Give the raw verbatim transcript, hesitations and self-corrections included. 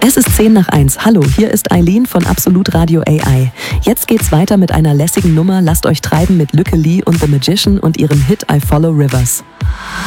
Es ist zehn nach eins. Hallo, hier ist Eileen von Absolut Radio A I. Jetzt geht's weiter mit einer lässigen Nummer. Lasst euch treiben mit Lücke Lee und The Magician und ihrem Hit I Follow Rivers.